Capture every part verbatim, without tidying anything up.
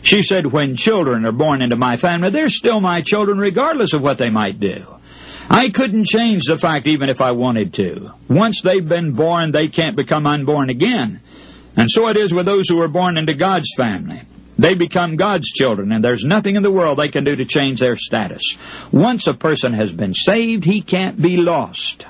She said, when children are born into my family, they're still my children regardless of what they might do. I couldn't change the fact even if I wanted to. Once they've been born, they can't become unborn again. And so it is with those who are born into God's family. They become God's children, and there's nothing in the world they can do to change their status. Once a person has been saved, he can't be lost.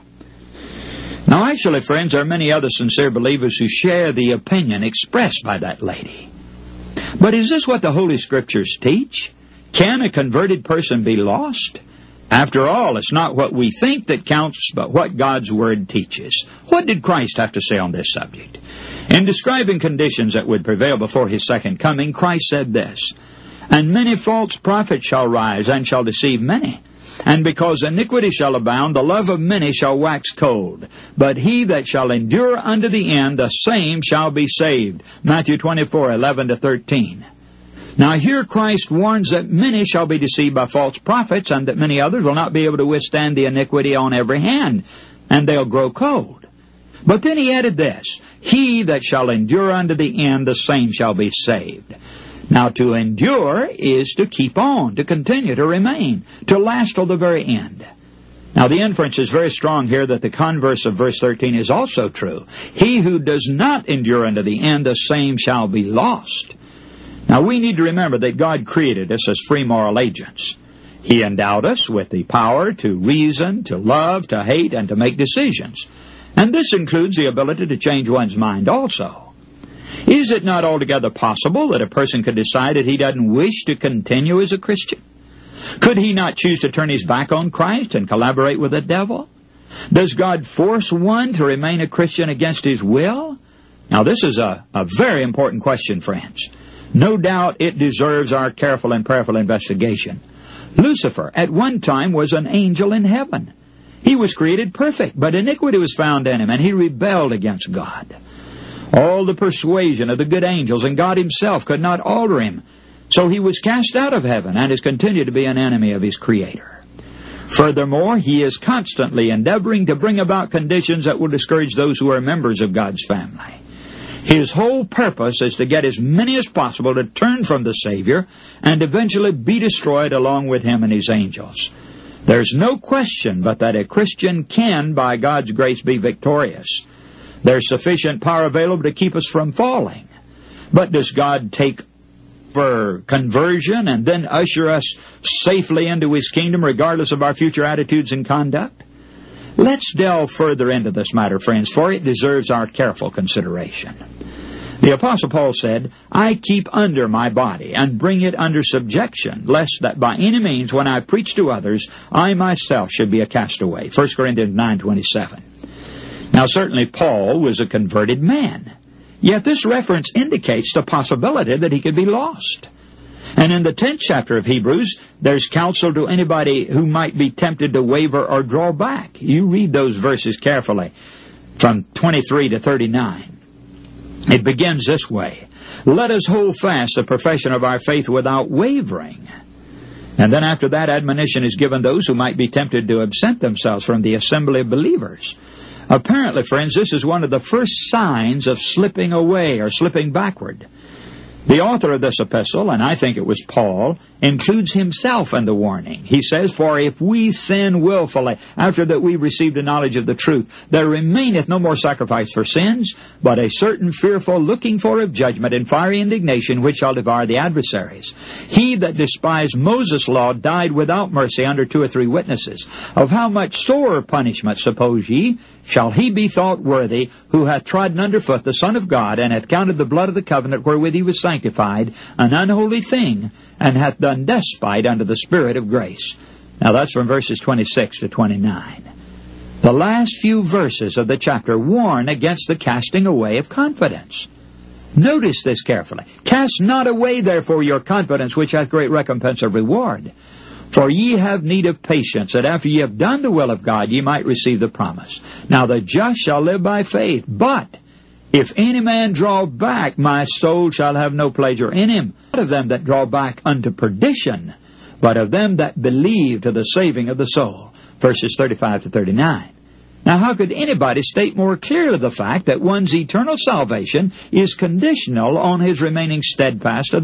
Now, actually, friends, there are many other sincere believers who share the opinion expressed by that lady. But is this what the Holy Scriptures teach? Can a converted person be lost? After all, it's not what we think that counts, but what God's Word teaches. What did Christ have to say on this subject? In describing conditions that would prevail before His second coming, Christ said this, "And many false prophets shall rise, and shall deceive many. And because iniquity shall abound, the love of many shall wax cold. But he that shall endure unto the end, the same shall be saved." Matthew twenty-four, eleven to thirteen. Now here Christ warns that many shall be deceived by false prophets, and that many others will not be able to withstand the iniquity on every hand, and they'll grow cold. But then He added this, "He that shall endure unto the end, the same shall be saved." Now to endure is to keep on, to continue, to remain, to last till the very end. Now the inference is very strong here that the converse of verse thirteen is also true. He who does not endure unto the end, the same shall be lost. Now we need to remember that God created us as free moral agents. He endowed us with the power to reason, to love, to hate, and to make decisions. And this includes the ability to change one's mind also. Is it not altogether possible that a person could decide that he doesn't wish to continue as a Christian? Could he not choose to turn his back on Christ and collaborate with the devil? Does God force one to remain a Christian against his will? Now this is a, a very important question, friends. No doubt it deserves our careful and prayerful investigation. Lucifer at one time was an angel in heaven. He was created perfect, but iniquity was found in him, and he rebelled against God. All the persuasion of the good angels and God Himself could not alter him, so he was cast out of heaven and has continued to be an enemy of his Creator. Furthermore, he is constantly endeavoring to bring about conditions that will discourage those who are members of God's family. His whole purpose is to get as many as possible to turn from the Savior and eventually be destroyed along with him and his angels. There's no question but that a Christian can, by God's grace, be victorious. There's sufficient power available to keep us from falling. But does God take for conversion and then usher us safely into His kingdom regardless of our future attitudes and conduct? Let's delve further into this matter, friends, for it deserves our careful consideration. The Apostle Paul said, "I keep under my body, and bring it under subjection, lest that by any means, when I preach to others, I myself should be a castaway." First Corinthians nine twenty-seven. Now certainly Paul was a converted man, yet this reference indicates the possibility that he could be lost. And in the tenth chapter of Hebrews, there's counsel to anybody who might be tempted to waver or draw back. You read those verses carefully, from twenty-three to thirty-nine. It begins this way, "Let us hold fast the profession of our faith without wavering." And then after that, admonition is given those who might be tempted to absent themselves from the assembly of believers. Apparently, friends, this is one of the first signs of slipping away or slipping backward. The author of this epistle, and I think it was Paul, includes himself in the warning. He says, "For if we sin willfully, after that we received a knowledge of the truth, there remaineth no more sacrifice for sins, but a certain fearful looking for of judgment and fiery indignation, which shall devour the adversaries. He that despised Moses' law died without mercy under two or three witnesses. Of how much sorer punishment, suppose ye, shall he be thought worthy, who hath trodden under foot the Son of God, and hath counted the blood of the covenant wherewith he was sanctified an unholy thing, and hath done despite unto the Spirit of grace." Now that's from verses twenty-six to twenty-nine. The last few verses of the chapter warn against the casting away of confidence. Notice this carefully. "Cast not away therefore your confidence, which hath great recompense of reward. For ye have need of patience, that after ye have done the will of God, ye might receive the promise. Now the just shall live by faith. But if any man draw back, my soul shall have no pleasure in him. Not of them that draw back unto perdition, but of them that believe to the saving of the soul." Verses thirty-five to thirty-nine. Now how could anybody state more clearly the fact that one's eternal salvation is conditional on his remaining steadfast to the